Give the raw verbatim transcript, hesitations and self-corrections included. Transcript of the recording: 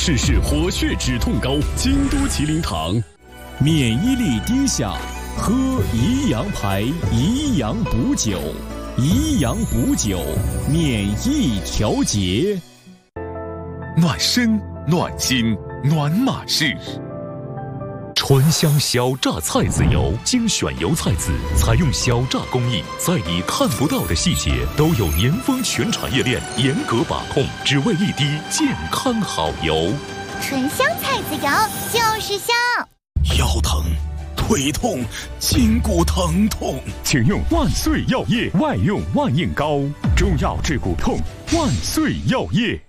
试试活血止痛膏，京都麒麟堂。 免疫力低下，喝宜阳牌宜阳补酒，宜阳补酒，免疫调节。 暖身暖心暖马士，醇香小榨菜籽油，精选油菜籽，采用小榨工艺，在你看不到的细节都有年丰全产业链严格把控，只为一滴健康好油。 醇香菜籽油就是香。 腰疼、腿痛、筋骨疼痛， 请用万岁药业外用万应膏，中药治骨痛，万岁药业。